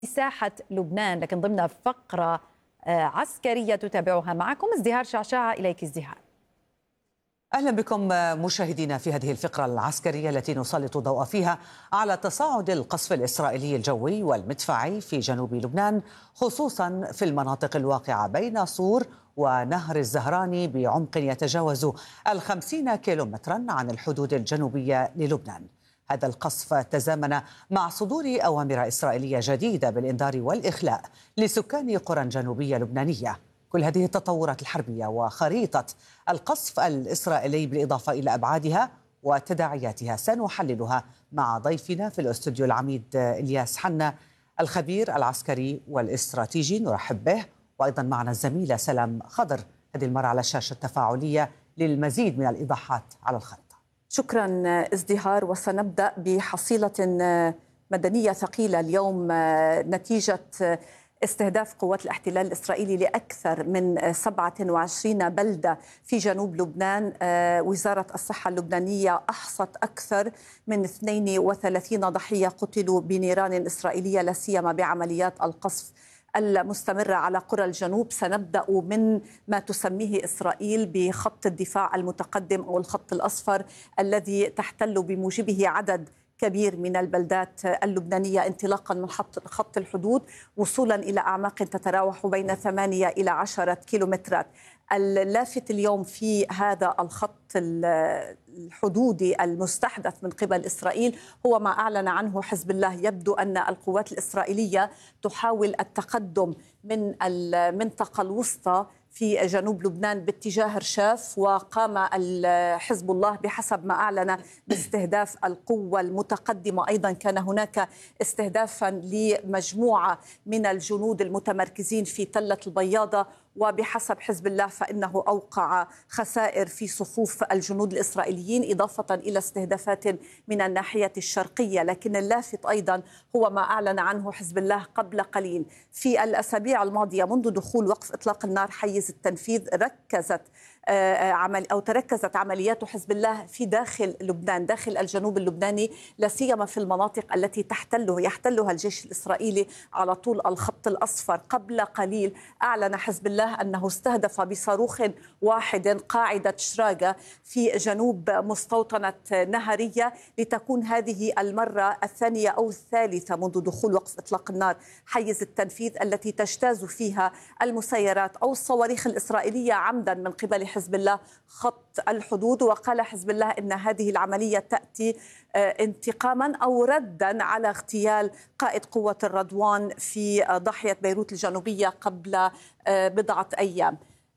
ساحة لبنان، لكن ضمن فقرة عسكرية تتابعها معكم ازدهار شعشاعة. إليك ازدهار. أهلا بكم مشاهدينا في هذه الفقرة العسكرية التي نسلط الضوء فيها على تصاعد القصف الإسرائيلي الجوي والمدفعي في جنوب لبنان، خصوصا في المناطق الواقعة بين صور ونهر الزهراني بعمق يتجاوز 50 كيلومترا عن الحدود الجنوبية للبنان. هذا القصف تزامن مع صدور أوامر إسرائيلية جديدة بالإنذار والإخلاء لسكان قرى جنوبية لبنانية. كل هذه التطورات الحربية وخريطة القصف الإسرائيلي بالإضافة إلى أبعادها وتداعياتها سنحللها مع ضيفنا في الاستوديو العميد إلياس حنا، الخبير العسكري والاستراتيجي، نرحب به. وأيضا معنا الزميلة سلام خضر، هذه المرة على الشاشة التفاعلية للمزيد من الإيضاحات على الخريطة. شكرا ازدهار، وسنبدأ بحصيلة مدنية ثقيلة اليوم نتيجة استهداف قوات الاحتلال الإسرائيلي لأكثر من 27 بلدة في جنوب لبنان. وزارة الصحة اللبنانية أحصت أكثر من 32 ضحية قتلوا بنيران إسرائيلية، لا سيما بعمليات القصف المستمرة على قرى الجنوب. سنبدأ من ما تسميه إسرائيل بخط الدفاع المتقدم أو الخط الأصفر، الذي تحتل بموجبه عدد كبير من البلدات اللبنانية، انطلاقا من خط الحدود وصولا إلى أعماق تتراوح بين 8 إلى 10 كيلومترات. اللافت اليوم في هذا الخط الحدودي المستحدث من قبل إسرائيل هو ما أعلن عنه حزب الله. يبدو أن القوات الإسرائيلية تحاول التقدم من المنطقة الوسطى في جنوب لبنان باتجاه رشاف، وقام حزب الله بحسب ما أعلن باستهداف القوة المتقدمة. أيضا كان هناك استهدافا لمجموعة من الجنود المتمركزين في تلة البياضة، وبحسب حزب الله فإنه أوقع خسائر في صفوف الجنود الإسرائيليين، إضافة إلى استهدافات من الناحية الشرقية. لكن اللافت أيضا هو ما أعلن عنه حزب الله قبل قليل. في الأسابيع الماضية منذ دخول وقف إطلاق النار حيز التنفيذ تركزت عمليات حزب الله في داخل لبنان، داخل الجنوب اللبناني، لا سيما في المناطق التي يحتلها الجيش الإسرائيلي على طول الخط الأصفر. قبل قليل أعلن حزب الله أنه استهدف بصاروخ واحد قاعدة شراقة في جنوب مستوطنة نهرية، لتكون هذه المرة الثانية أو الثالثة منذ دخول وقف إطلاق النار حيز التنفيذ، التي تجتاز فيها المسيرات أو الصواريخ الإسرائيلية عمدا من قبل حزب الله خط الحدود. وقال حزب الله إن هذه العملية تأتي انتقاما أو ردا على اغتيال قائد قوة الرضوان في ضاحية بيروت الجنوبية قبل بضعة أيام.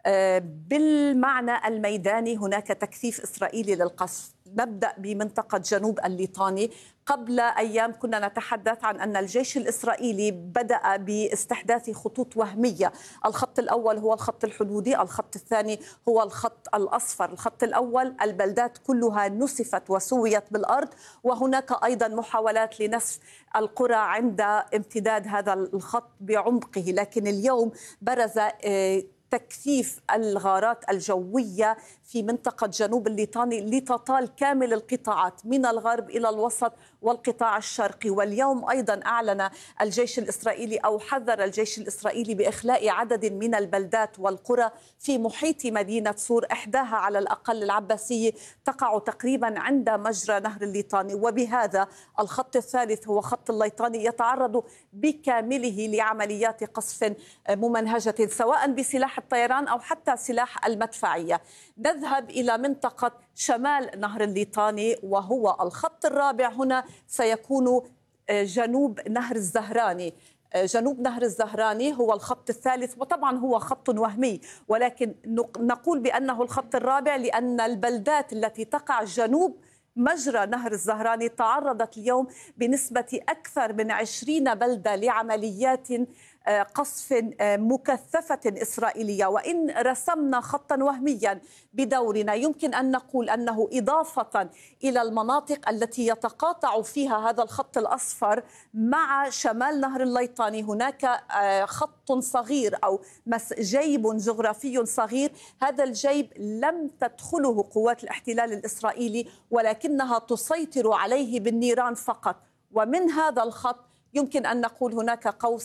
بالمعنى الميداني هناك تكثيف إسرائيلي للقصف. نبدأ بمنطقة جنوب الليطاني. قبل أيام كنا نتحدث عن أن الجيش الإسرائيلي بدأ باستحداث خطوط وهمية. الخط الأول هو الخط الحدودي، الخط الثاني هو الخط الأصفر. الخط الأول البلدات كلها نسفت وسويت بالأرض، وهناك أيضا محاولات لنسف القرى عند امتداد هذا الخط بعمقه. لكن اليوم برز تكثيف الغارات الجوية في منطقة جنوب الليطاني لتطال كامل القطاعات من الغرب إلى الوسط والقطاع الشرقي. واليوم أيضا أعلن الجيش الإسرائيلي أو حذر الجيش الإسرائيلي بإخلاء عدد من البلدات والقرى في محيط مدينة صور، إحداها على الأقل العباسية تقع تقريبا عند مجرى نهر الليطاني. وبهذا الخط الثالث هو خط الليطاني يتعرض بكامله لعمليات قصف ممنهجة سواء بسلاح الطيران أو حتى سلاح المدفعية. نذهب إلى منطقة شمال نهر الليطاني، وهو الخط الرابع. هنا سيكون جنوب نهر الزهراني. جنوب نهر الزهراني هو الخط الثالث، وطبعا هو خط وهمي، ولكن نقول بأنه الخط الرابع لأن البلدات التي تقع جنوب مجرى نهر الزهراني تعرضت اليوم بنسبة أكثر من 20 بلدة لعمليات قصف مكثفة إسرائيلية. وإن رسمنا خطا وهميا بدورنا، يمكن أن نقول أنه إضافة إلى المناطق التي يتقاطع فيها هذا الخط الأصفر مع شمال نهر الليطاني، هناك خط صغير أو جيب جغرافي صغير. هذا الجيب لم تدخله قوات الاحتلال الإسرائيلي، ولكنها تسيطر عليه بالنيران فقط. ومن هذا الخط يمكن أن نقول هناك قوس